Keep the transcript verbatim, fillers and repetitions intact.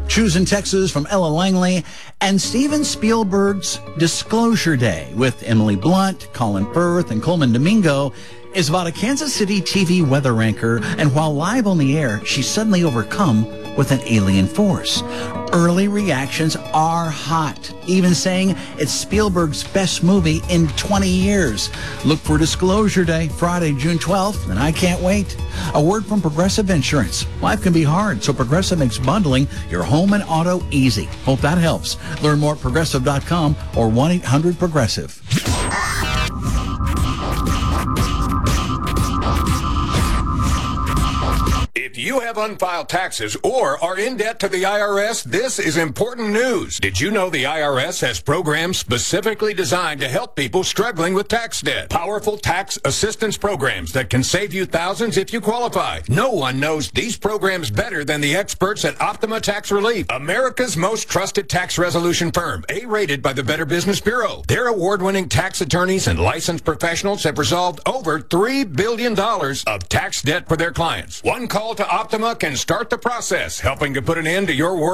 Choosing Texas from Ella Langley, and Steven Spielberg's Disclosure Day with Emily Blunt, Colin Firth, and Coleman Domingo is about a Kansas City T V weather anchor, and while live on the air, she's suddenly overcome with an alien force. Early reactions are hot, even saying it's Spielberg's best movie in twenty years. Look for Disclosure Day, Friday, June twelfth, and I can't wait. A word from Progressive Insurance. Life can be hard, so Progressive makes bundling your home and auto easy. Hope that helps. Learn more at progressive dot com or one eight hundred progressive. If you have unfiled taxes or are in debt to the I R S, this is important news. Did you know the I R S has programs specifically designed to help people struggling with tax debt? Powerful tax assistance programs that can save you thousands if you qualify. No one knows these programs better than the experts at Optima Tax Relief, America's most trusted tax resolution firm, A-rated by the Better Business Bureau. Their award-winning tax attorneys and licensed professionals have resolved over three billion dollars of tax debt for their clients. One call to Optima can start the process, helping to put an end to your work.